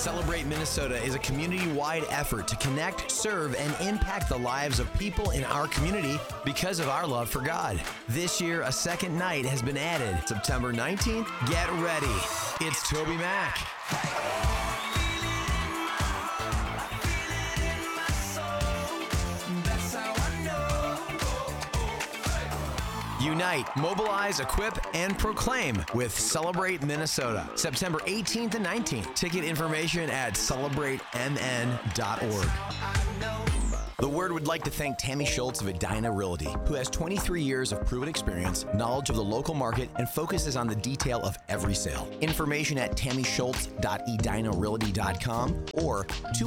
Celebrate Minnesota is a community-wide effort to connect, serve, and impact the lives of people in our community because of our love for God. This year, a second night has been added. September 19th, get ready. It's Toby Mac. Unite, mobilize, equip, and proclaim with Celebrate Minnesota. September 18th and 19th. Ticket information at celebratemn.org. The Word would like to thank Tammy Schultz of Edina Realty, who has 23 years of proven experience, knowledge of the local market, and focuses on the detail of every sale. Information at tammyschultz.edinarealty.com or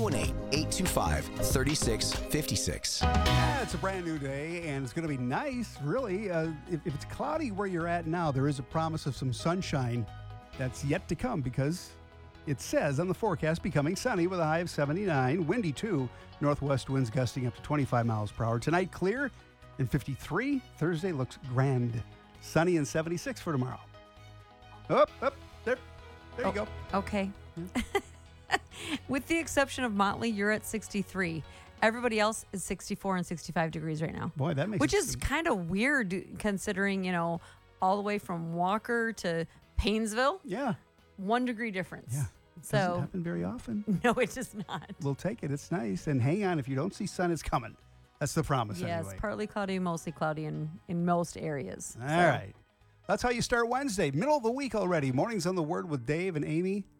218-825-3656. Yeah, it's a brand new day, and it's going to be nice, really. If it's cloudy where you're at now, there is a promise of some sunshine that's yet to come because it says on the forecast becoming sunny with a high of 79, windy too, northwest winds gusting up to 25 miles per hour. Tonight, clear and 53. Thursday looks grand. Sunny and 76 for tomorrow. Up, there you go. Okay. Yeah. With the exception of Motley, you're at 63. Everybody else is 64 and 65 degrees right now. Boy, that makes Which is kind of weird considering, all the way from Walker to Paynesville. Yeah. 1 degree difference. Yeah. So doesn't happen very often. No, it does not. We'll take it. It's nice. And hang on. If you don't see sun, it's coming. That's the promise Yes, anyway. partly cloudy, mostly cloudy in most areas. All right. That's how you start Wednesday. Middle of the week already. Mornings on the Word with Dave and Amy.